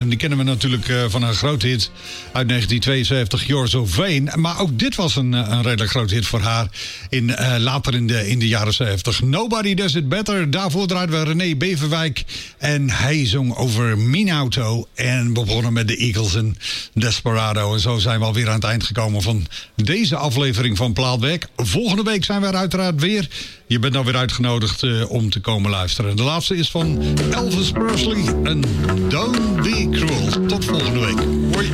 die kennen we natuurlijk van een groot hit uit 1972, You're So Vain. Maar ook dit was een redelijk groot hit voor haar later in de jaren 70. Nobody Does It Better. Daarvoor draaiden we René Beverwijk. En hij zong over Minauto. En we begonnen met de Eagles en Desperado. En zo zijn we alweer aan het eind gekomen van deze aflevering van Plaatwerk. Volgende week zijn we er uiteraard weer. Je bent dan weer uitgenodigd om te komen luisteren. De laatste is van Elvis Presley en Don't Be Cruel. Tot volgende week. Hoi.